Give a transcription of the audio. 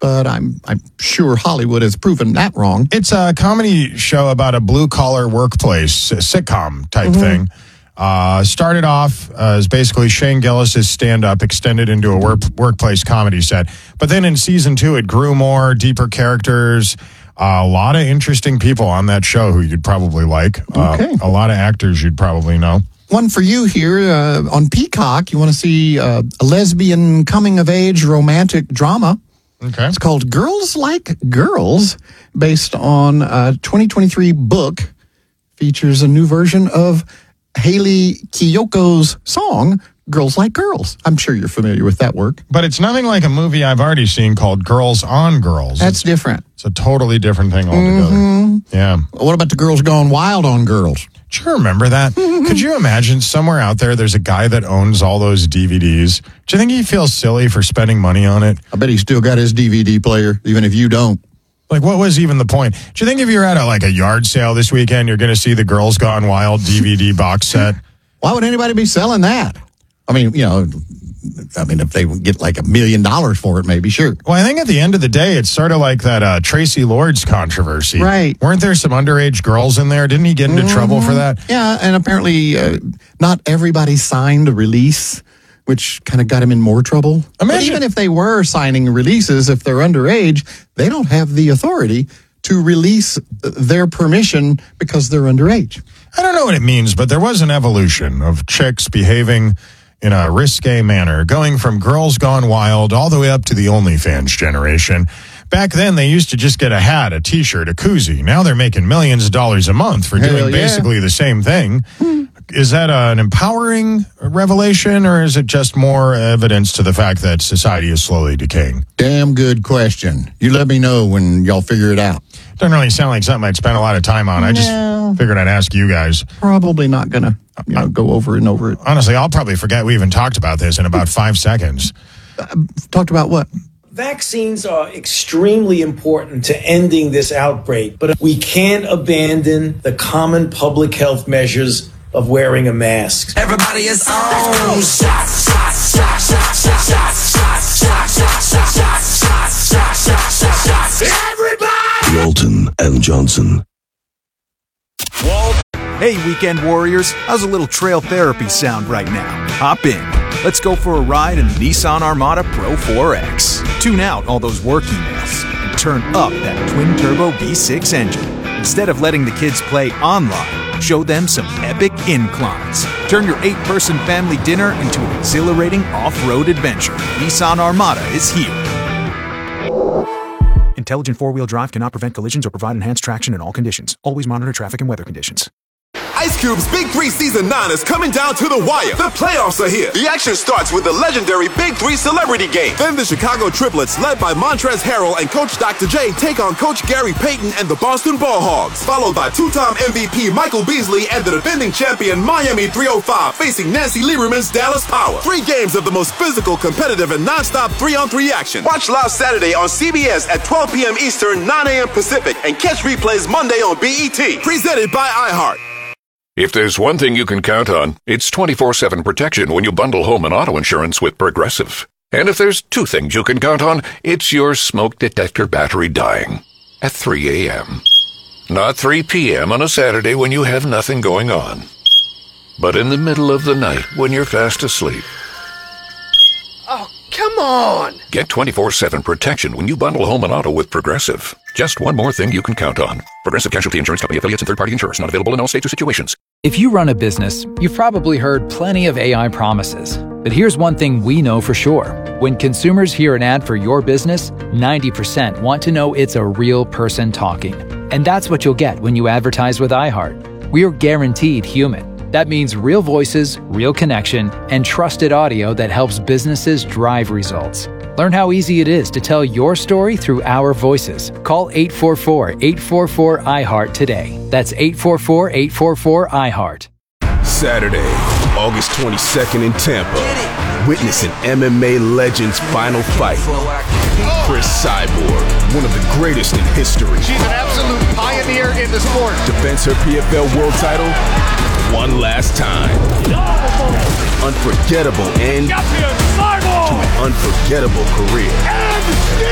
but I'm sure Hollywood has proven that wrong. It's a comedy show about a blue-collar workplace, a sitcom type thing. Started off as basically Shane Gillis' stand-up extended into a workplace comedy set. But then in season 2, it grew more, deeper characters, a lot of interesting people on that show who you'd probably like. Okay. A lot of actors you'd probably know. One for you here on Peacock. You want to see a lesbian coming-of-age romantic drama. Okay. It's called Girls Like Girls, based on a 2023 book. Features a new version of Hayley Kiyoko's song, Girls Like Girls. I'm sure you're familiar with that work. But it's nothing like a movie I've already seen called Girls on Girls. That's different. It's a totally different thing altogether. Yeah. What about the Girls Gone Wild on Girls? Do you remember that? Could you imagine somewhere out there's a guy that owns all those DVDs? Do you think he feels silly for spending money on it? I bet he's still got his DVD player, even if you don't. Like, what was even the point? Do you think if you're at a yard sale this weekend, you're going to see the Girls Gone Wild DVD box set? Why would anybody be selling that? I mean, if they would get like $1 million for it, maybe, sure. Well, I think at the end of the day, it's sort of like that Tracy Lords controversy. Right. Weren't there some underage girls in there? Didn't he get into trouble for that? Yeah, and apparently not everybody signed a release, which kind of got him in more trouble. But even if they were signing releases, if they're underage, they don't have the authority to release their permission because they're underage. I don't know what it means, but there was an evolution of chicks behaving in a risque manner, going from Girls Gone Wild all the way up to the OnlyFans generation. Back then, they used to just get a hat, a T-shirt, a koozie. Now they're making millions of dollars a month for doing basically the same thing. Is that an empowering revelation, or is it just more evidence to the fact that society is slowly decaying? Damn good question. You let me know when y'all figure it out. Doesn't really sound like something I'd spend a lot of time on. I just figured I'd ask you guys. Probably not going to go over and over it. Honestly, I'll probably forget we even talked about this in about 5 seconds. Talked about what? Vaccines are extremely important to ending this outbreak, but we can't abandon the common public health measures of wearing a mask. Everybody is on. Shots, shots, shots, shots, shots, shots, shots, shots, shots, shots, shots, shots, shots, shots, shots. Everybody! Walton and Johnson. Hey, weekend warriors. How's a little trail therapy sound right now? Hop in. Let's go for a ride in the Nissan Armada Pro 4X. Tune out all those work emails and turn up that twin-turbo V6 engine. Instead of letting the kids play online, show them some epic inclines. Turn your 8-person family dinner into an exhilarating off-road adventure. Nissan Armada is here. Intelligent four-wheel drive cannot prevent collisions or provide enhanced traction in all conditions. Always monitor traffic and weather conditions. Ice Cube's Big 3 Season 9 is coming down to the wire. The playoffs are here. The action starts with the legendary Big 3 Celebrity Game. Then the Chicago Triplets, led by Montrezl Harrell and Coach Dr. J, take on Coach Gary Payton and the Boston Ball Hogs. Followed by two-time MVP Michael Beasley and the defending champion Miami 305 facing Nancy Lieberman's Dallas Power. 3 games of the most physical, competitive, and non-stop 3-on-3 action. Watch live Saturday on CBS at 12 p.m. Eastern, 9 a.m. Pacific, and catch replays Monday on BET. Presented by iHeart. If there's one thing you can count on, it's 24/7 protection when you bundle home and auto insurance with Progressive. And if there's 2 things you can count on, it's your smoke detector battery dying at 3 a.m. Not 3 p.m. on a Saturday when you have nothing going on, but in the middle of the night when you're fast asleep. Oh, come on! Get 24/7 protection when you bundle home and auto with Progressive. Just one more thing you can count on. Progressive Casualty Insurance Company, affiliates, and third-party insurers. Not available in all states or situations. If you run a business, you've probably heard plenty of AI promises. But here's one thing we know for sure. When consumers hear an ad for your business, 90% want to know it's a real person talking. And that's what you'll get when you advertise with iHeart. We're guaranteed human. That means real voices, real connection, and trusted audio that helps businesses drive results. Learn how easy it is to tell your story through our voices. Call 844-844-iHeart today. That's 844-844-iHeart. Saturday, August 22nd in Tampa. Witness an MMA legend's final fight. Chris Cyborg, one of the greatest in history. She's an absolute pioneer in the sport. Defends her PFL world title one last time. Unforgettable end to an unforgettable career. And